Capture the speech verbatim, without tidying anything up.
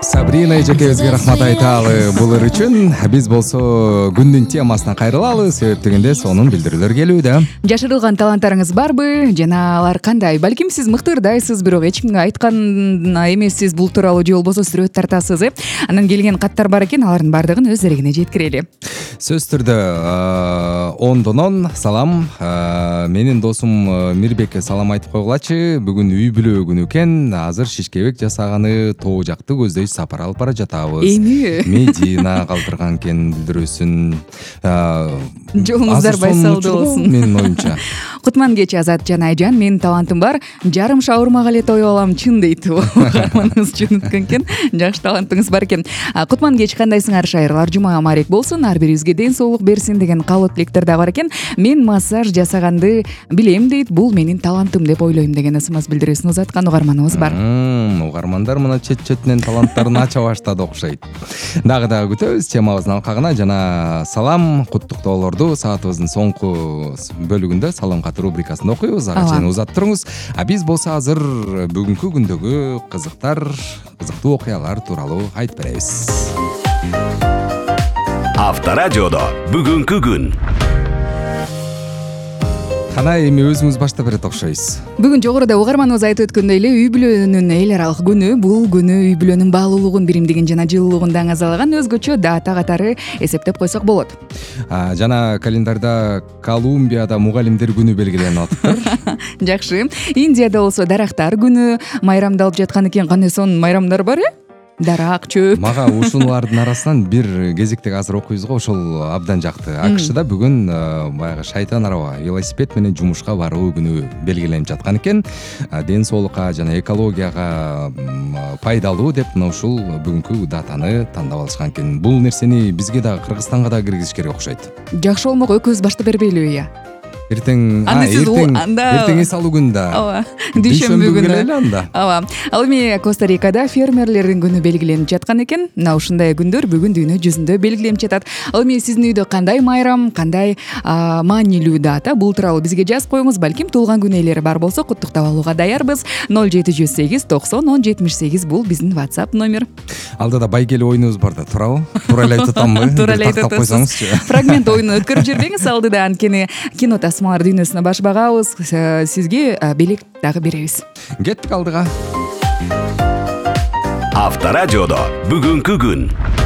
Сабрина эжекебизге рахмат айталы бул ыр үчүн. Биз болсо күндүн темасына кайрылалы, себеп дегенде сонун билдирүүлөр келүүдө. Жашырылган таланттарыңыз барбы жана алар кандай? Балким сиз мыкты ырдайсыз, бирок эч кимге айткан эмессиз бул тууралуу, же болбосо сүрөт тартасыз, э? Анан келген каттар бар экен, алардын баардыгын өз эрегине жеткирели. Сөз түрдө ондонон салам. Менин досум Мирбекке салам айтып койгулачы. Бүгүн үй бүлө күнү экен. Азыр шишкебек жасаганы тоо жакты көздөй сапар алып бара жатабыз. Эми Медина калтырган экен билдирүүсүн. Жолуңуздар байсалдуу болсун. Менин оюмча. Кутман кеч Азат жана Айжан, менин талантым бар. Жарым шаурмага эле тоюп алам, чын дейт. Карманыңыз чын өткөн экен. Жакшы талантыңыз бар экен. Кутман кеч кандайсыңар шайырлар? Жума марек болсун, ар бирибизге ден соолук берсин деген каалоо тилектер да бар экен. Мен массаж жасаганды билем дейт. Бул менин талантым деп ойлойм деген смс билдирүүсүн узаткан угарманыбыз бар. Угармандар мына чет-четинен таланттарын ача баштады окшойт. Дагы дагы күтөбүз темабыздын алкагына. Жана салам куттуктоолорду саатыбыздын соңку бөлүгүндө салам кат рубрикасында окуйбуз. Ага чейин узат туруңуз. А биз болсо азыр бүгүнкү күндөгү кызыктар, кызыктуу окуялар тууралуу айтып беребиз. Авторадиодо бүгүнкү күн. Кана эми өзүңүз баштап берет окшойсуз. Бүгүн жогоруда угарманыбыз айтып өткөндөй эле үй бүлөнүн эл аралык күнү. Бул күнү үй бүлөнүн баалуулугун, биримдигин жана жылуулугун даңазалаган өзгөчө дата катары эсептеп койсок болот. Жана календарда Колумбияда мугалимдер күнү белгиленип атыптыр. Жакшы. Индияда болсо дарактар күнү майрамдалып жаткан экен. Кандай сонун майрамдар бар, э? Дарак, чөп. Мага ушулардын арасынан бир кезектеги азыр окуйбуз го, ошол абдан жакты. АКШда бүгүн баягы шайтан араба велосипед менен жумушка баруу күнү белгиленип жаткан экен. Ден соолукка жана экологияга пайдалуу деп мына ушул бүгүнкү датаны тандап алышкан экен. Бул нерсени бизге дагы, Кыргызстанга дагы киргизиш керек окшойт. Жакшы болмок, экөөбүз баштап бербейлиби я? Эртең, эртең, эртең эс алуу күнү да. Ооба. Дүйшөмбү күнү. анда. Ооба. Ал эми Коста-Рикада фермерлердин күнү белгиленип жаткан экен. Мына ушундай күндөр бүгүн дүйнө жүзүндө белгиленип жатат. Ал эми сиздин үйдө кандай майрам, кандай маанилүү дата? Бул тууралуу бизге жазып коюңуз. Балким туулган күн ээлери бар болсо куттуктап алууга даярбыз. ноль жети жүз сегиз токсон он жетимиш сегиз бул биздин WhatsApp номер. Алдыда байгели оюнубуз бар да, туурабы? Туура эле айтып атамбы? Туура эле айтып атасыз. Фрагмент оюну өткөрүп жибербеңиз алдыда, анткени кино тасмалар дүйнөсүнө баш багабыз. Сизге белек дагы беребиз. Кеттик алдыга. Авторадиодо бүгүнкү күн.